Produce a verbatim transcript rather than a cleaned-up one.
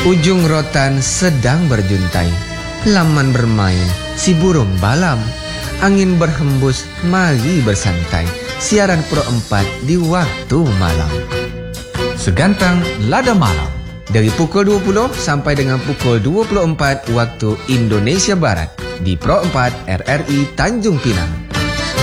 Ujung rotan sedang berjuntai, laman bermain, si burung balam. Angin berhembus, mari bersantai. Siaran Pro empat di waktu malam. Segantang Lada Malam. Dari pukul dua puluh sampai dengan pukul dua puluh empat waktu Indonesia Barat. Di Pro empat R R I Tanjung Pinang.